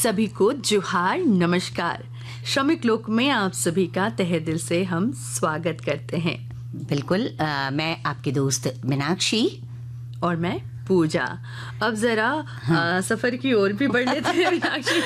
सभी को जोहार नमस्कार। श्रमिक लोक में आप सभी का तहे दिल से हम स्वागत करते हैं। बिल्कुल। मैं आपकी दोस्त मीनाक्षी और मैं पूजा। अब जरा सफर की ओर भी बढ़ लेते हैं मीनाक्षी।